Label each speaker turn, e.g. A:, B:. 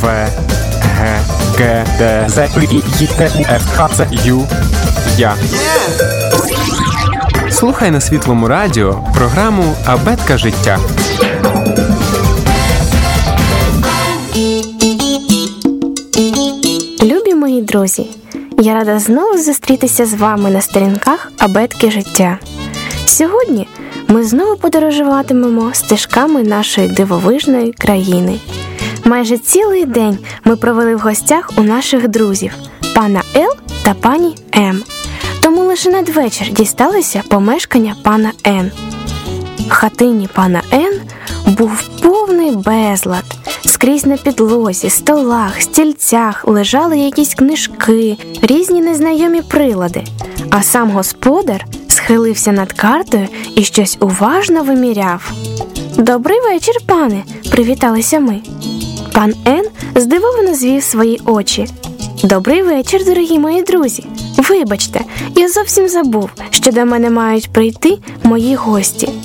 A: В, Г, Г, Д, З, І, Т, У, Ф, Х, Ц, Ю, Я. Слухай на Світлому радіо програму «Абетка життя».
B: Любі мої друзі, я рада знову зустрітися з вами на сторінках «Абетки життя». Сьогодні ми знову подорожуватимемо стежками нашої дивовижної країни. Майже цілий день ми провели в гостях у наших друзів – пана Л та пані М. Тому лише надвечір дісталися помешкання пана Н. В хатині пана Н був повний безлад. Скрізь на підлозі, столах, стільцях лежали якісь книжки, різні незнайомі прилади. А сам господар схилився над картою і щось уважно виміряв. «Добрий вечір, пане!» – привіталися ми. Пан Н здивовано звів свої очі. «Добрий вечір, дорогі мої друзі! Вибачте, я зовсім забув, що до мене мають прийти мої гості.